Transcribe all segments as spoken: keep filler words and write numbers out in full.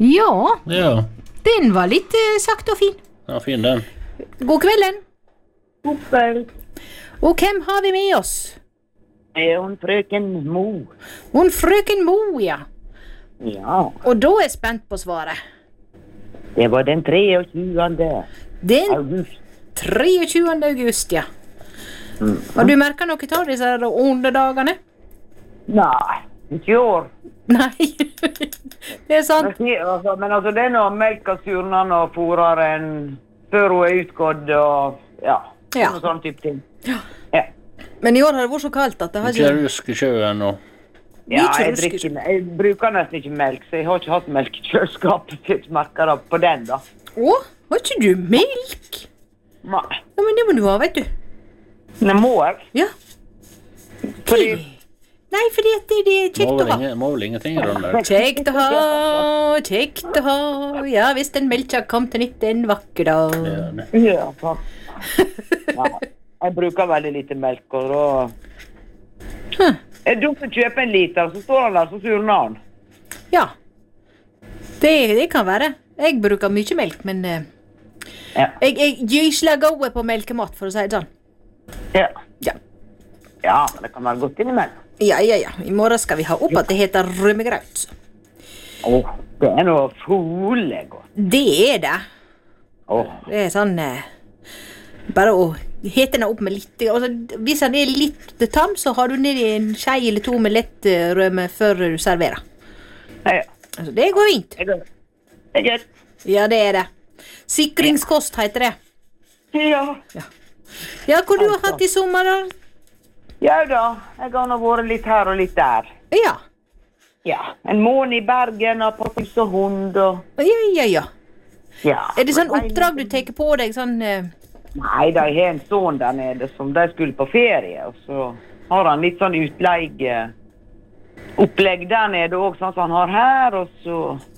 Ja, Ja, den var litt eh, sagt og fin. ja fin den. God kvelden. God kveld. Og hvem har vi med oss? Det er hun frøken Mo. Hun frøken Mo, ja. Ja, Og da er jeg spent på svaret. det var den treogtjuende Den august. treogtjuende august, ja. Har du merket noe av disse her ondedagene? Nei, ikke i år. Nei, det er sant. Men, altså, men altså, det er når melka surner og fôrer en før hun er utgått og ja, Ja. noe sånn type ting. Ja. Ja, Men i år har det vært så kaldt at det har Ikke ikke... rusk i sjøen og... ja Ikke jeg, rusker. drikker, jeg bruker nesten ikke melk, så jeg har ikke hatt melk i kjøleskapet sitt, merker det på den da. Å, har ikke du melk? Nei, Ja, men det må du ha, vet du. det må jeg. Ja. Fordi, Nei, fordi at det, det er Må kjekt å vel ha. ingen- må vel ingenting i den der. Kjekt å ha, kjekt å ha. Ja, hvis den melka kom til nytt en vakker dag. Ja, det. ja, takk. Ja, jeg bruker veldig lite melk, og da... Hm. Er du som kjøper en liter, så står han der, så surner han. Ja, det, det kan være. Jeg bruker mye melk, men eh, Ja. jeg, jeg gysler gode på melkemat, for å si det sånn. Ja. Ja. Ja, men det kan være godt innimellom. Ja, ja, ja. I morgen skal vi ha opp at det heter rømmegraut. Åh, det er noe fole godt. Det er det. Åh, Det er sånn eh, bare å hete den opp med litt altså, hvis den er litt tam, så har du nedi en skje eller to med lett eh, rømme før du serverer. ja, Altså, det går fint. det er godt. Det er godt. Ja, det er det. Sikringskost heter det. Ja. Ja, hvor du har hatt i sommer da? Ja da, jeg har nå vært litt her og litt der. Ja. Ja, en måned i Bergen og på hus og hund og... Ja, ja, ja. Ja. Er det sånn oppdrag du tenker på deg, sånn... eh, Nei, da jeg har en sånn der nede som de skulle på ferie, og så har han litt sånn utleie opplegg der nede også, sånn som han har her, og så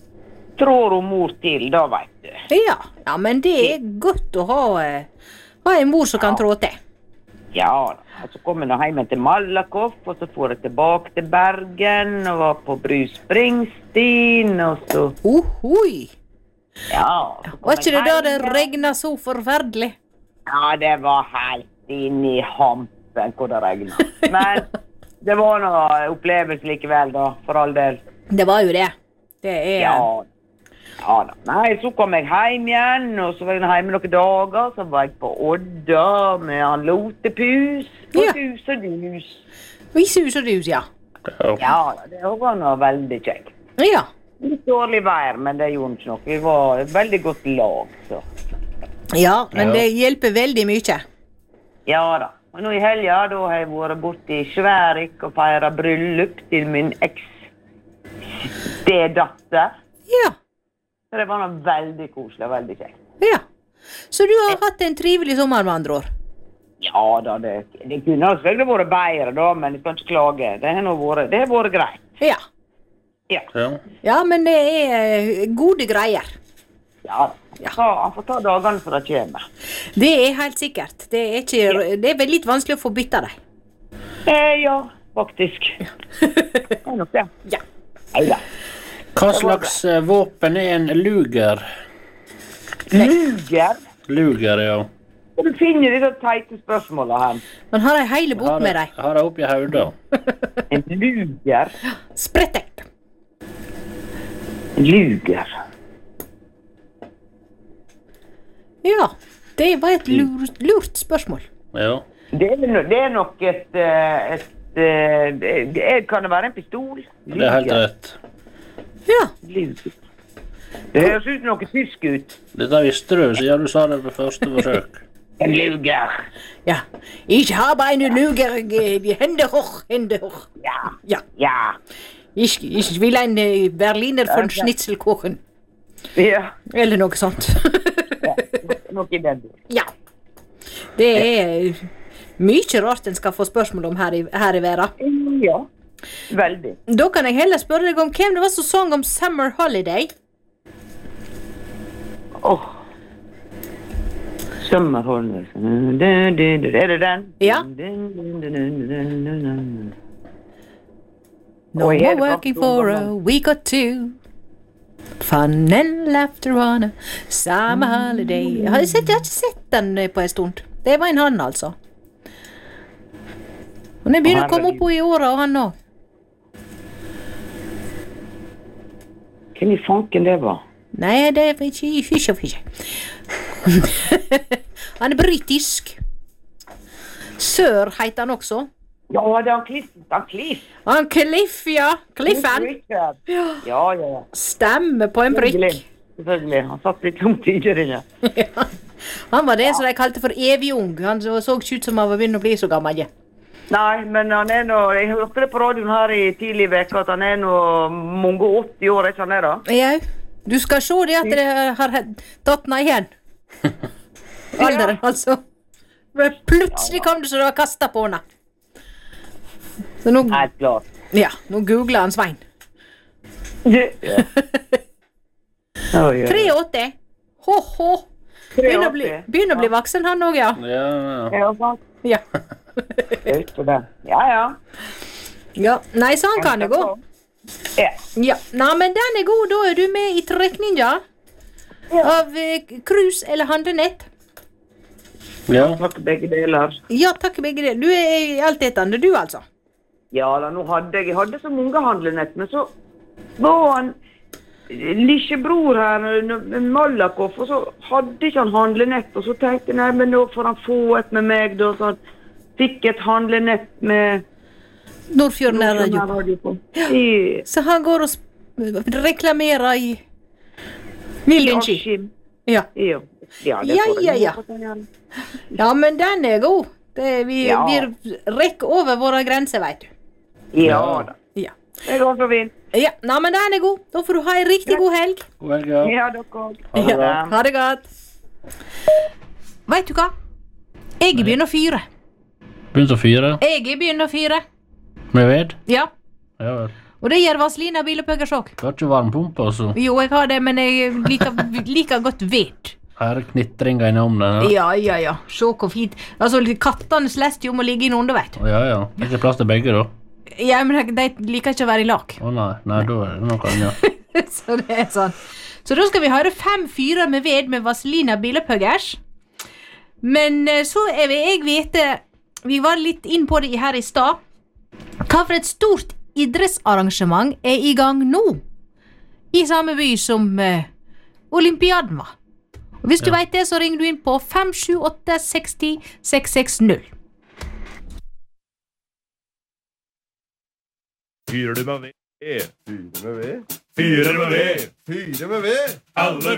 trår hun mor til, da vet du. Ja, ja, men det er godt å ha, eh, ha en mor som kan trå til. Ja, og så kom jeg nå hjem til Malakoff, og så får jeg tilbake til Bergen, og var på Bruce Springsteen, og så... Ohoi! Ja, så kom Var ikke det jeg da hjem det igjen. regnet så forferdelig? Ja, det var helt inn i hampen hvor det regnet. Men det var noe opplevelse likevel da, for all del. Det var jo det. Det er... Ja, ja da. Nei, så kom jeg hjem igjen, og så var jeg hjemme noen dager, så var jeg på Odda med han Lotepus, på Ja. hus og dus. I sus og dus, ja. Ja. Ja, da, det var noe veldig kjekt. Ja. Litt dårlig vær, men det gjorde ikke noe. Vi var et veldig godt lag, så. Ja, men Ja. det hjelper veldig mye. Ja da. Og nå i helga, da har jeg vært borte i Sværik og feiret bryllup til min eks-stedatter. Ja, Så det var noe veldig koselig og veldig kjekt. ja. Så du har hatt en trivelig sommer med andre år? Ja da, det, det kunne selvfølgelig vært bedre da, men jeg skal ikke klage. Det har nå vært, det har vært greit. Ja. Ja, Ja. Ja, men det er eh, gode greier. ja. Ja. Så han får ta dagene for det kommer. Det er helt sikkert. Det er, ikke, det er vel litt vanskelig å få bytta deg. Eh, ja, faktisk. Det er nok det. Ja. Neida. Hva slags eh, våpen er en luger? Luger? Luger, ja. Hvor du finner disse teite spørsmålene her? Man har ei hele bok med deg. Har jeg oppi hodet. En luger? Sprettekt. En luger? Ja, det var et lurt, lurt spørsmål. Ja. Det er, no, det er nok et, eh, et eh, det, det er, kan det være en pistol? Det er helt rett. Ja. Luger. Det høres ut noe tysk ut. Dette visste du, siden du sa det på første forsøk. En luger. Ja. Ich habe eine Lüge, die Hände hoch, Hände hoch. Ja. Ja. Ja. Ich, ich will ein eh, Berliner von Schnitzel kochen. Ja. Eller noe sånt. Ja. Noe i den. Ja. Det er mye rart en skal få spørsmål om her i, her i verden. Ja. Veldig. Da kan jeg heller spørre deg om hvem det var som sang om Summer Holiday. Åh. Summer Holiday. Er det den? Ja. No Oi, more er det working faktisk for noen a week or two. Fun and laughter on a summer holiday. Jeg har, sett, jeg har ikke sett den på en stund. Det var en han, altså. Og den begynner å komme opp på i året, og han også. Hvem i fanken det var? Nei, det er ikke fysj og fysj. Han er britisk. Sør heter han også. Ja, det er han Cliff. Han Cliff. Han Cliff, ja. Cliffen. Ja, ja, ja. Stemmer på en prikk. Selvfølgelig. Han satt litt langt tidligere inne. Ja. Han var det som de kalte for evig ung. Han så, så ikke ut som han var begynt å bli så gammel. Ja. Nei, men han er nå, jeg hørte det på radioen her i tidlig vekk, at han er nå mange åtti år, ikke han er da? Ja, du skal se det at det har tatt den igjen. Alderen, altså. Men plutselig kom det så det var kastet på henne. Så nå, Helt klart. ja, nå googler han Svein. tre åtti. Ho, ho. Begynner å bli, begynner å bli voksen han også, ja. Ja, ja. Ja, sant. Ja. Jeg husker det. Ja, ja. Ja, nei, sånn kan det gå. Ja. Ja, nei, men den er god, da er du med i trekninga av eh, krus eller handlenett. Ja. Takk begge deler. Ja, takk begge det. Du er altetende, du altså. Ja, da, nå hadde jeg, jeg hadde så mange handlenett, men så var han lillebror her, Malakoff, og så hadde ikke han handlenett, og så tenkte jeg, nei, men nå får han få et med meg, da, så han fikk et handlenett med Nordfjorden er radio. radio på. Ja. I, Så han går og sp- reklamerer i Vildenski. Askim. Ja. Ja, ja, det Ja, får jeg ja, ja. håpe at han gjør. Ja, men den er god. Det, vi, Ja. vi rekker over våre grenser, vet du. Ja da. Ja. Det går så fint. Ja, nei, men den er god. Da får du ha en riktig god helg. God helg, ja. Ja, dere også. Ha det bra. Ja, ha det godt. Vet du hva? Jeg begynner å fyre. Begynt å fyre Jeg begynner å fyre. med ved. Ja. Ja vel. Og det gjør Vazelina Bilepøggers også. Du har ikke varmpumpe også. Jo, jeg har det, men jeg liker, liker godt ved. Her er knitringa inne om den. Ja, Ja, ja, ja. Se hvor fint. Altså, kattene slester jo om å ligge innunder, vet du. ja. ja. Det er ikke plass til begge, da. Ja, men de liker ikke å være i lag. Å nei, nei, da er det noe annet. Så det er sånn. Så da skal vi høre fem fyrer med ved med Vazelina Bilepøggers. Men eh, så er vi, jeg vet, vi var litt inn på det her i stad. Hva for et stort idrettsarrangement er i gang nå? I samme by som eh, Olympiaden var. Og hvis du Ja. vet det, så ringer du inn på fem sju åtte seks null seks seks null. Fyrer du med ved? Fyre med ved. Fyrer med ved? Fyre med ved. Alle